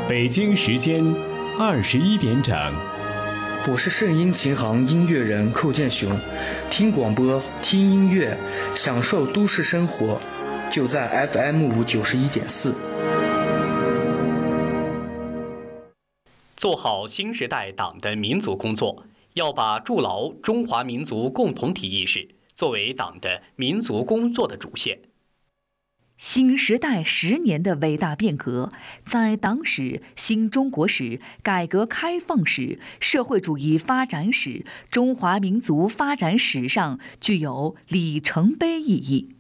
北京时间21点整。 我是圣音琴行音乐人寇建雄，听广播，听音乐，享受都市生活，就在 FM 91.4。 做好新时代党的民族工作，要把筑牢中华民族共同体意识作为党的民族工作的主线。 新时代10年的伟大变革，在党史、新中国史、改革开放史、社会主义发展史、中华民族发展史上具有里程碑意义。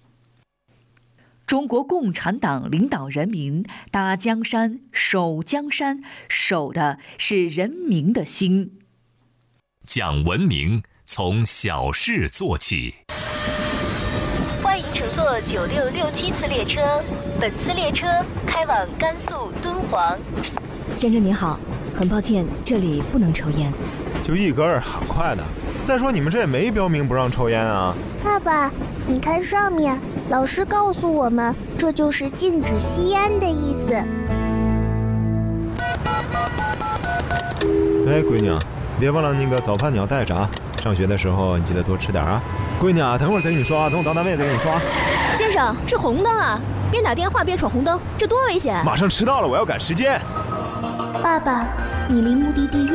中国共产党领导人民打江山、守江山，守的是人民的心。 讲文明，从小事做起。 欢迎乘坐9667次列车，本次列车开往甘肃敦煌。 先生您好，很抱歉，这里不能抽烟。 就一根儿，很快的。再说你们这也没标明不让抽烟啊。 爸爸，你看上面，老师告诉我们，这就是禁止吸烟的意思。 哎，闺女，别忘了那个早饭你要带着啊。上学的时候你记得多吃点啊。闺女啊，等会儿再给你刷，等我到单位再给你刷。 先生，是红灯啊，边打电话边闯红灯，这多危险！ 马上迟到了，我要赶时间。 爸爸，你离目的地